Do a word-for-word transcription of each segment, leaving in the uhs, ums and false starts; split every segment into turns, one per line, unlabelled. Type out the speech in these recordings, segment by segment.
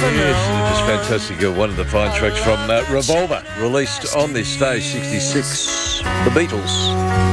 Yes, just fantastic. Uh, one of the fine tracks from uh, Revolver, released on this day, sixty-six. The Beatles.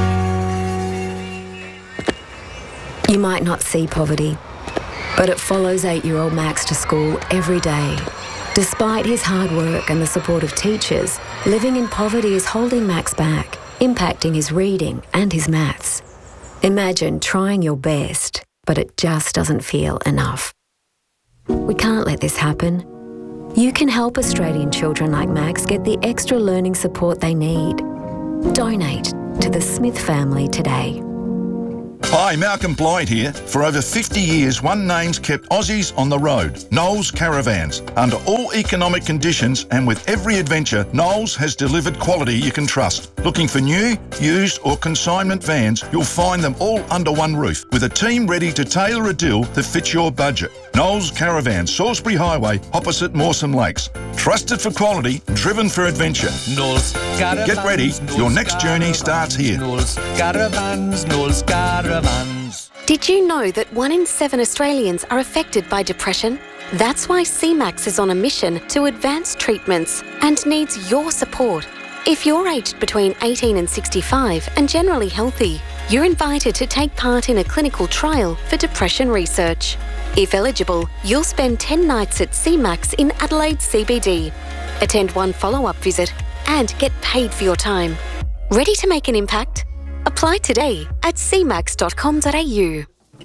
You might not see poverty, but it follows eight-year-old Max to school every day. Despite his hard work and the support of teachers, living in poverty is holding Max back, impacting his reading and his maths. Imagine trying your best, but it just doesn't feel enough. We can't let this happen. You can help Australian children like Max get the extra learning support they need. Donate to the Smith family today.
Hi, Malcolm Blyde here. For over fifty years, one name's kept Aussies on the road, Knowles Caravans. Under all economic conditions and with every adventure, Knowles has delivered quality you can trust. Looking for new, used or consignment vans, you'll find them all under one roof, with a team ready to tailor a deal that fits your budget. Knowles Caravans, Salisbury Highway, opposite Mawson Lakes. Trusted for quality, driven for adventure.
Knowles Caravans.
Get ready,
Knowles
your next
Caravans,
journey starts here.
Knowles Caravans, Knowles Caravans.
Did you know that one in seven Australians are affected by depression? That's why C MAX is on a mission to advance treatments and needs your support. If you're aged between eighteen and sixty-five and generally healthy, you're invited to take part in a clinical trial for depression research. If eligible, you'll spend ten nights at C MAX in Adelaide C B D, attend one follow-up visit and get paid for your time. Ready to make an impact? Apply today at c max dot com dot a u.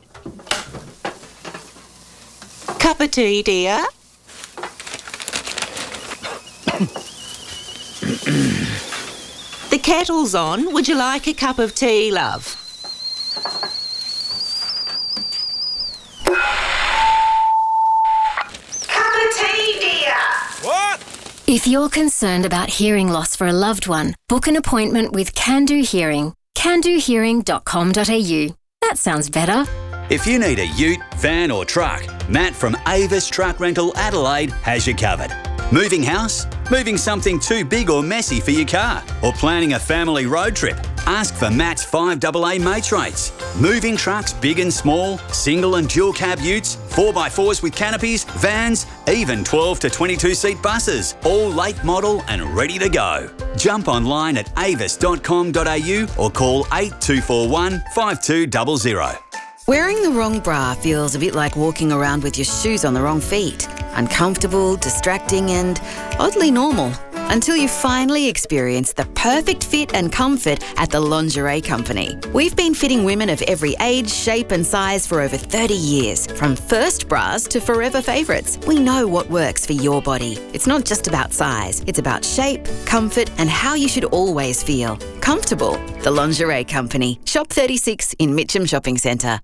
Cup of tea, dear? The kettle's on. Would you like a cup of tea, love? Cup of tea, dear.
What?
If you're concerned about hearing loss for a loved one, book an appointment with Can Do Hearing. can do hearing dot com dot a u. That sounds better.
If you need a ute, van or truck, Matt from Avis Truck Rental Adelaide has you covered. Moving house? Moving something too big or messy for your car? Or planning a family road trip? Ask for Matt's five double A mates rates. Moving trucks big and small, single and dual cab utes, four by fours with canopies, vans, even twelve to twenty-two seat buses, all late model and ready to go. Jump online at avis dot com dot a u or call eight two four one, five two zero zero.
Wearing the wrong bra feels a bit like walking around with your shoes on the wrong feet. Uncomfortable, distracting and oddly normal. Until you finally experience the perfect fit and comfort at the Lingerie Company. We've been fitting women of every age, shape and size for over thirty years. From first bras to forever favourites, we know what works for your body. It's not just about size, it's about shape, comfort and how you should always feel. Comfortable. The Lingerie Company. Shop thirty-six in Mitcham Shopping Centre.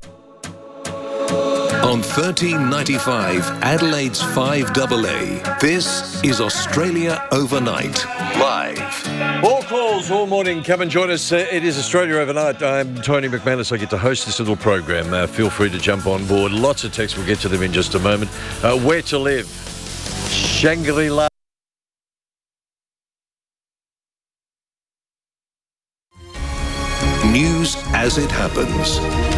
On thirteen ninety-five, Adelaide's five double A. This is Australia Overnight, live.
All calls all morning. Come and join us. Uh, it is Australia Overnight. I'm Tony McManus. I get to host this little program. Uh, feel free to jump on board. Lots of texts. We'll get to them in just a moment. Uh, where to live? Shangri-La.
News as it happens.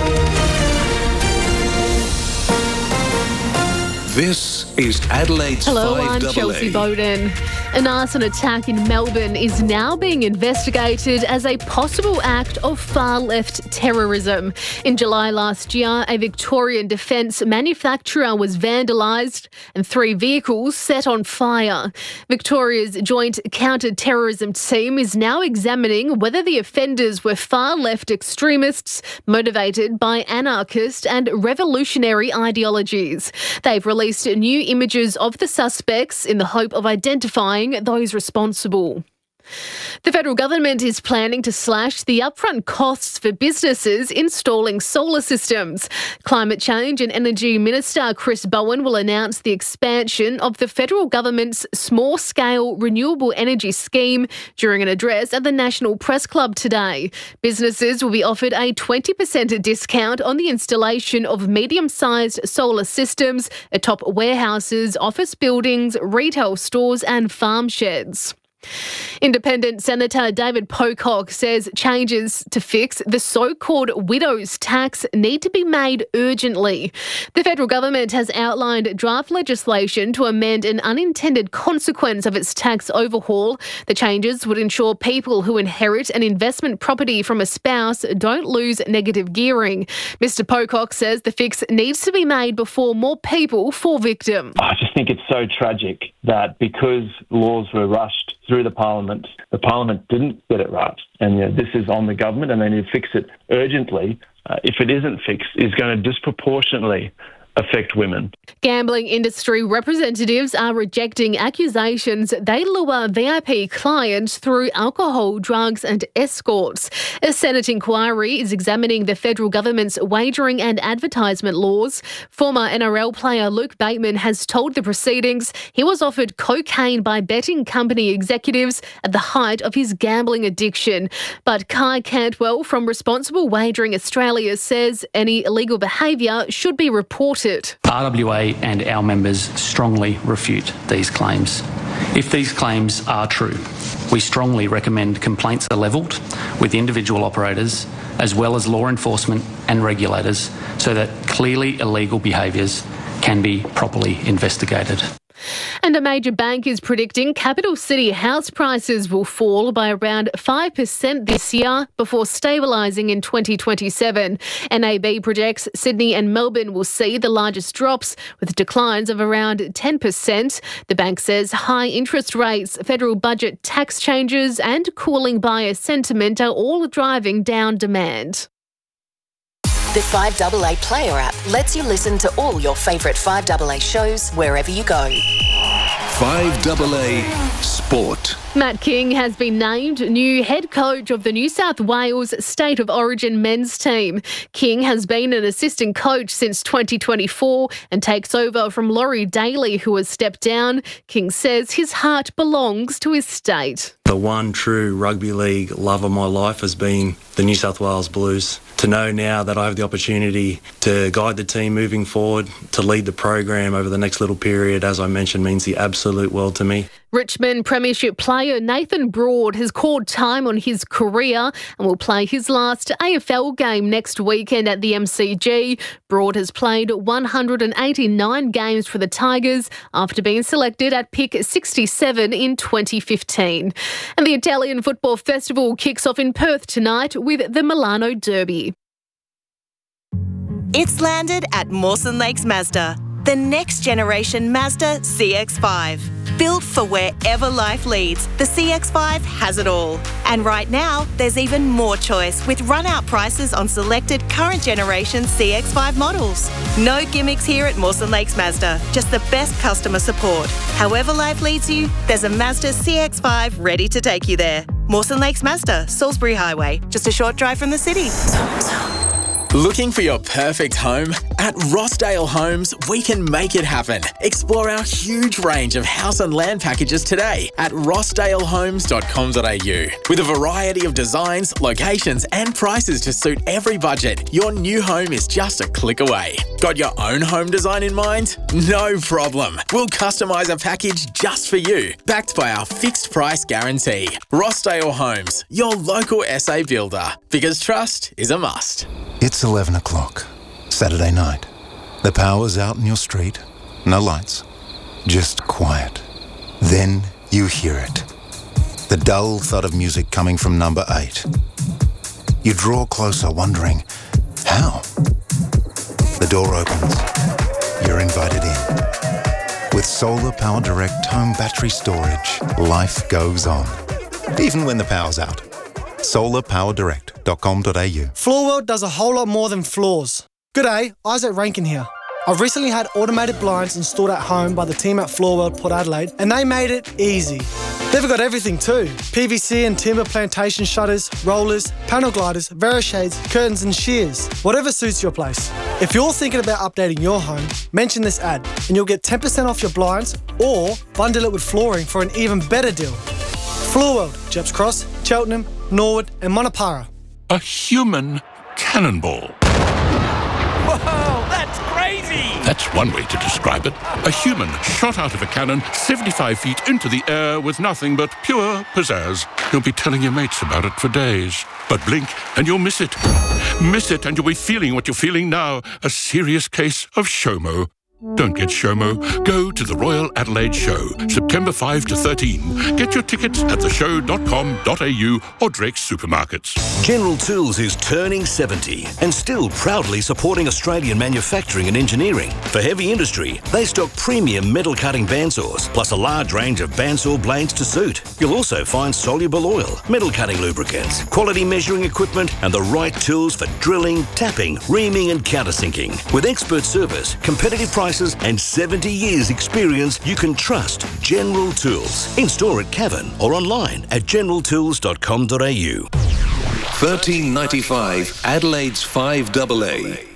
This is Adelaide's
Hello,
five
I'm
double A.
Chelsea Bowden. An arson attack in Melbourne is now being investigated as a possible act of far-left terrorism. In July last year, a Victorian defence manufacturer was vandalised and three vehicles set on fire. Victoria's Joint Counter-Terrorism Team is now examining whether the offenders were far-left extremists motivated by anarchist and revolutionary ideologies. They've released new images of the suspects in the hope of identifying those responsible. The federal government is planning to slash the upfront costs for businesses installing solar systems. Climate Change and Energy Minister Chris Bowen will announce the expansion of the federal government's small-scale renewable energy scheme during an address at the National Press Club today. Businesses will be offered a twenty percent discount on the installation of medium-sized solar systems atop warehouses, office buildings, retail stores and farm sheds. Independent Senator David Pocock says changes to fix the so-called widow's tax need to be made urgently. The federal government has outlined draft legislation to amend an unintended consequence of its tax overhaul. The changes would ensure people who inherit an investment property from a spouse don't lose negative gearing. Mister Pocock says the fix needs to be made before more people fall victim.
I just think it's so tragic that because laws were rushed through the Parliament, the Parliament didn't get it right. And you know, this is on the government and they need to fix it urgently. Uh, if it isn't fixed, it's going to disproportionately affect women.
Gambling industry representatives are rejecting accusations they lure V I P clients through alcohol, drugs and escorts. A Senate inquiry is examining the federal government's wagering and advertisement laws. Former N R L player Luke Bateman has told the proceedings he was offered cocaine by betting company executives at the height of his gambling addiction. But Kai Cantwell from Responsible Wagering Australia says any illegal behaviour should be reported.
R W A and our members strongly refute these claims. If these claims are true, we strongly recommend complaints are levelled with individual operators as well as law enforcement and regulators so that clearly illegal behaviours can be properly investigated.
And a major bank is predicting capital city house prices will fall by around five percent this year before stabilising in twenty twenty-seven. N A B projects Sydney and Melbourne will see the largest drops, with declines of around ten percent. The bank says high interest rates, federal budget tax changes and cooling buyer sentiment are all driving down demand.
The five A A Player app lets you listen to all your favourite five A A shows wherever you go.
five A A Sport.
Matt King has been named new head coach of the New South Wales State of Origin men's team. King has been an assistant coach since twenty twenty-four and takes over from Laurie Daly, who has stepped down. King says his heart belongs to his state.
The one true rugby league love of my life has been the New South Wales Blues. To know now that I have the opportunity to guide the team moving forward, to lead the program over the next little period, as I mentioned, means the absolute world to me.
Richmond Premiership player Nathan Broad has called time on his career and will play his last A F L game next weekend at the M C G. Broad has played one hundred eighty-nine games for the Tigers after being selected at pick sixty-seven in twenty fifteen. And the Italian Football Festival kicks off in Perth tonight with the Milano Derby.
It's landed at Mawson Lakes Mazda, the next generation Mazda C X five. Built for wherever life leads, the C X five has it all. And right now, there's even more choice with run-out prices on selected current generation C X five models. No gimmicks here at Mawson Lakes Mazda, just the best customer support. However life leads you, there's a Mazda C X five ready to take you there. Mawson Lakes Mazda, Salisbury Highway, just a short drive from the city.
Looking for your perfect home? At Rossdale Homes, we can make it happen. Explore our huge range of house and land packages today at rossdale homes dot com dot a u. With a variety of designs, locations and prices to suit every budget, your new home is just a click away. Got your own home design in mind? No problem. We'll customise a package just for you, backed by our fixed price guarantee. Rossdale Homes, your local S A builder, because trust is a must.
It's eleven o'clock, Saturday night. The power's out in your street, no lights, just quiet. Then you hear it. The dull thud of music coming from number eight. You draw closer, wondering, how? The door opens. You're invited in. With Solar Power Direct home battery storage, life goes on. Even when the power's out. solar power direct dot com dot a u.
Floorworld does a whole lot more than floors. G'day, Isaac Rankin here. I've recently had automated blinds installed at home by the team at Floorworld Port Adelaide, and they made it easy. They've got everything too. P V C and timber plantation shutters, rollers, panel gliders, Verishades, curtains and shears. Whatever suits your place. If you're thinking about updating your home, mention this ad and you'll get ten percent off your blinds or bundle it with flooring for an even better deal. Floorworld, Jeps Cross, Cheltenham, Norwood and Monopara.
A human cannonball.
Whoa, that's crazy!
That's one way to describe it. A human shot out of a cannon seventy-five feet into the air with nothing but pure pizzazz. You'll be telling your mates about it for days. But blink and you'll miss it. Miss it and you'll be feeling what you're feeling now. A serious case of SHOMO. Don't get SHOMO. Go to the Royal Adelaide Show, September fifth to thirteenth. Get your tickets at the show dot com dot a u or Drake's supermarkets.
General Tools is turning seventy and still proudly supporting Australian manufacturing and engineering. For heavy industry, they stock premium metal cutting bandsaws, plus a large range of bandsaw blades to suit. You'll also find soluble oil, metal cutting lubricants, quality measuring equipment, and the right tools for drilling, tapping, reaming, and countersinking. With expert service, competitive prices, and seventy years experience, you can trust General Tools. In store at Cavan or online at general tools dot com dot a u.
thirteen ninety-five Adelaide's five double A.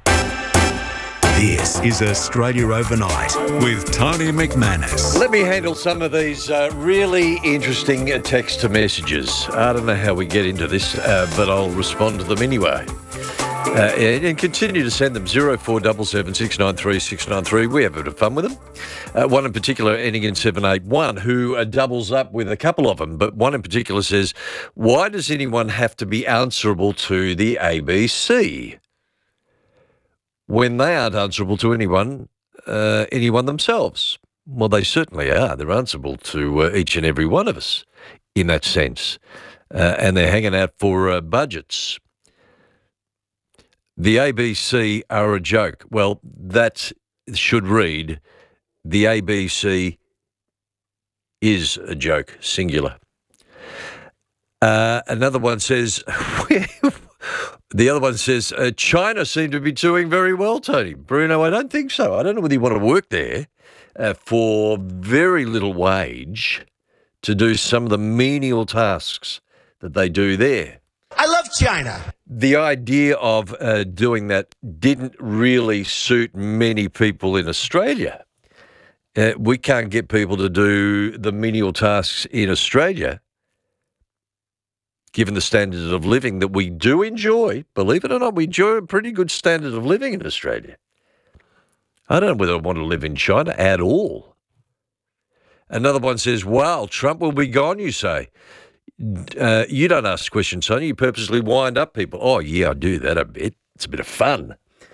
This is Australia Overnight with Tony McManus.
Let me handle some of these uh, really interesting uh, text to messages. I don't know how we get into this, uh, but I'll respond to them anyway. Uh, and, and continue to send them zero four seven seven six nine three six nine three. We have a bit of fun with them. Uh, one in particular ending in seven eight one who uh, doubles up with a couple of them, but one in particular says, why does anyone have to be answerable to the A B C when they aren't answerable to anyone, uh, anyone themselves? Well, they certainly are. They're answerable to uh, each and every one of us in that sense. Uh, and they're hanging out for uh, budgets. The A B C are a joke. Well, that should read, the A B C is a joke, singular. Uh, another one says, the other one says, uh, China seem to be doing very well, Tony. Bruno, I don't think so. I don't know whether you want to work there uh, for very little wage to do some of the menial tasks that they do there.
I love China.
The idea of uh, doing that didn't really suit many people in Australia. Uh, we can't get people to do the menial tasks in Australia, given the standards of living that we do enjoy. Believe it or not, we enjoy a pretty good standard of living in Australia. I don't know whether I want to live in China at all. Another one says, wow, Trump will be gone, you say. Uh, you don't ask questions, Tony. You purposely wind up people. Oh, yeah, I do that a bit. It's a bit of fun.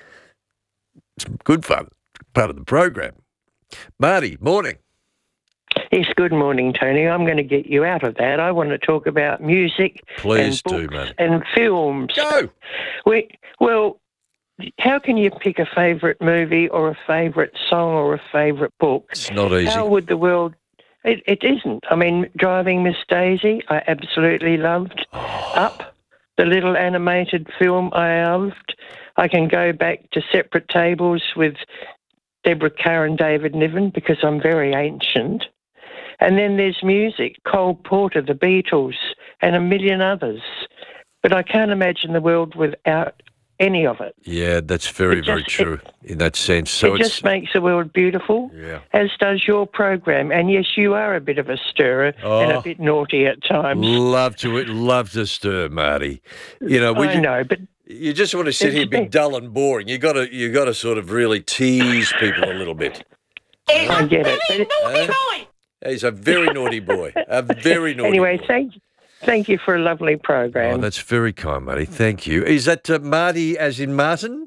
It's good fun. Part of the program. Marty, morning.
Yes, good morning, Tony. I'm going to get you out of that. I want to talk about music
Please
and
do,
books
Marty.
and films.
Go!
We, well, how can you pick a favourite movie or a favourite song or a favourite book?
It's not easy.
How would the world... It, it isn't. I mean, Driving Miss Daisy, I absolutely loved.
Oh.
Up, the little animated film, I loved. I can go back to Separate Tables with Deborah Kerr and David Niven because I'm very ancient. And then there's music, Cole Porter, the Beatles, and a million others. But I can't imagine the world without any of it.
Yeah, that's very,
It
very
just-
true in that sense. So
it
it's
just makes the world beautiful,
yeah.
as does your program. And yes, you are a bit of a stirrer and
Oh.
a bit naughty at times.
Love to it, love to stir, Marty. You know, we
I know, but
you just want to sit here, be dull and boring. You got to, you got to sort of really tease people a little bit.
I get it.
Huh? He's a very naughty boy. A very naughty.
Anyway,
boy.
thank thank you for a lovely
Oh,
program.
that's very kind, Marty. Thank you. Is that uh, Marty, as in Martin?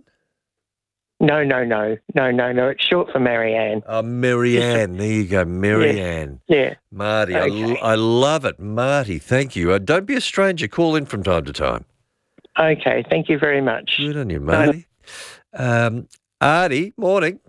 no, no, no, no, no, no. It's short for Marianne.
Oh, Marianne. There you go, Marianne.
Yeah.
Marty, I,
Okay.
I love it. Marty, thank you. Uh, don't be a stranger. Call in from time to time.
Okay, thank you very much.
Good on you, Marty. Um, Artie, morning.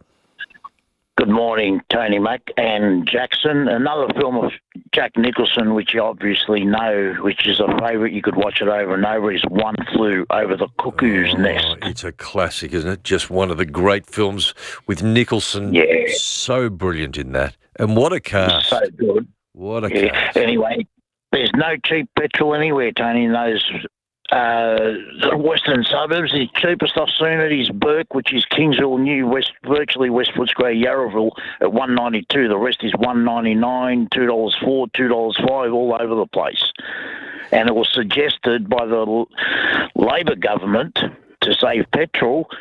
Good morning, Tony Mac and Jackson. Another film of Jack Nicholson, which you obviously know, which is a favourite. You could watch it over and over, is One Flew Over the Cuckoo's
Oh,
Nest.
it's a classic, isn't it? Just one of the great films with Nicholson.
Yeah.
So brilliant in that. And what a cast.
So good.
What a
Yeah.
cast.
Anyway, there's no cheap petrol anywhere, Tony, in those uh, western suburbs. The cheapest I've seen it is Burke, which is Kingsville, New West, virtually West Footscray, Yarraville at one ninety-two. The rest is one ninety-nine, two dollars four, two dollars five, all over the place. And it was suggested by the L- Labor government to save petrol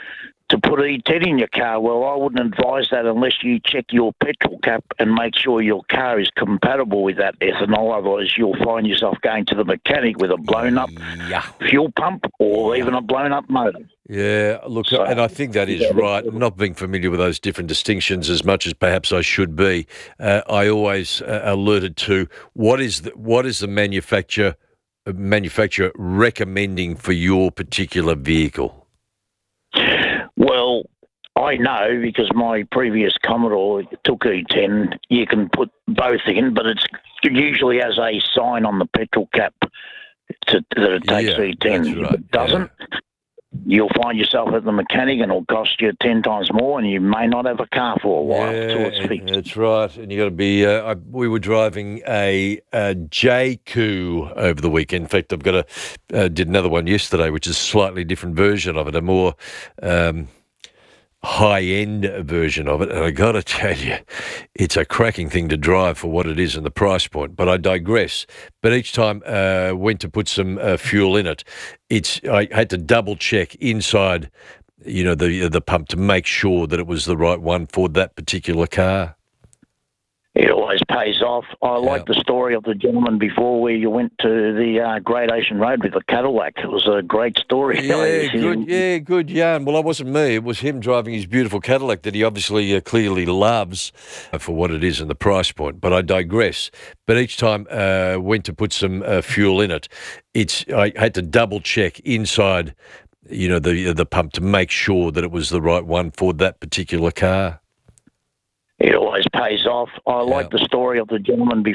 to put E ten in your car. Well, I wouldn't advise that unless you check your petrol cap and make sure your car is compatible with that ethanol. Otherwise, you'll find yourself going to the mechanic with a blown-up
yeah.
fuel pump or even a blown-up motor.
Yeah, look,
So-
and I think that is
Yeah.
right. Not being familiar with those different distinctions as much as perhaps I should be, uh, I always uh, alerted to what is the, what is the manufacturer uh, manufacturer recommending for your particular vehicle.
Well, I know because my previous Commodore took E ten. You can put both in, but it's usually has a sign on the petrol cap to, that it takes
Yeah,
E ten.
that's
If
right,
it doesn't, you'll find yourself at the mechanic and it'll cost you ten times more, and you may not have a car for a while until it's
Yeah,
fixed.
that's right. And you got to be. Uh, I, we were driving a, a J Q over the weekend. In fact, I've got a uh, did another one yesterday, which is a slightly different version of it, a more um, high-end version of it. And I got to tell you, it's a cracking thing to drive for what it is and the price point. But I digress. But each time I uh, went to put some uh, fuel in it, it's I had to double check inside, you know, the the pump to make sure that it was the right one for that particular car.
It always pays off. I like the story of the gentleman before where you went to the uh, Great Ocean Road with the Cadillac. It was a great story.
Yeah, good. Yeah, good yarn. Well, it wasn't me. It was him driving his beautiful Cadillac that he obviously uh, clearly loves for what it is and the price point. But I digress. But each time I uh, went to put some uh, fuel in it, it's I had to double check inside, you know, the the pump to make sure that it was the right one for that particular car.
It always pays off. I like the story of the gentleman before.